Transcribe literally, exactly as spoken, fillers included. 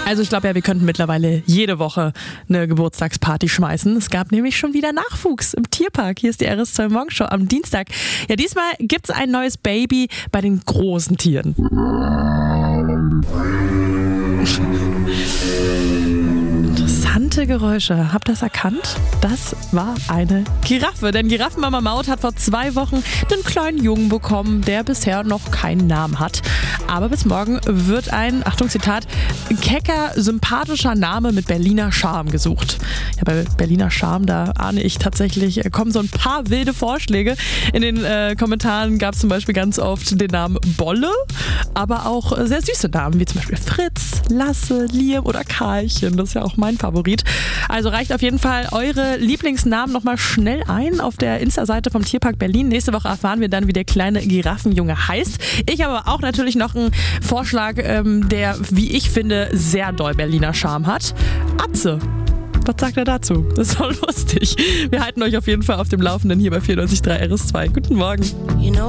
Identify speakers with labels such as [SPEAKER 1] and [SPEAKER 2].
[SPEAKER 1] Also ich glaube ja, wir könnten mittlerweile jede Woche eine Geburtstagsparty schmeißen. Es gab nämlich schon wieder Nachwuchs im Tierpark. Hier ist die R S zwei Morgenshow am Dienstag. Ja, diesmal gibt es ein neues Baby bei den großen Tieren. Interessante Geräusche. Habt ihr das erkannt? Das war eine Giraffe. Denn Giraffenmama Maud hat vor zwei Wochen einen kleinen Jungen bekommen, der bisher noch keinen Namen hat. Aber bis morgen wird ein, Achtung Zitat, kecker, sympathischer Name mit Berliner Charme gesucht. Ja, bei Berliner Charme, da ahne ich tatsächlich, kommen so ein paar wilde Vorschläge. In den äh, Kommentaren gab es zum Beispiel ganz oft den Namen Bolle, aber auch sehr süße Namen, wie zum Beispiel Fritz, Lasse, Liam oder Karlchen. Das ist ja auch mein Favorit. Also reicht auf jeden Fall eure Lieblingsnamen nochmal schnell ein auf der Insta-Seite vom Tierpark Berlin. Nächste Woche erfahren wir dann, wie der kleine Giraffenjunge heißt. Ich habe aber auch natürlich noch einen Vorschlag, ähm, der, wie ich finde, sehr doll Berliner Charme hat. Atze. Was sagt er dazu? Das ist doch lustig. Wir halten euch auf jeden Fall auf dem Laufenden hier bei vierundneunzig Komma drei R S zwei. Guten Morgen. You know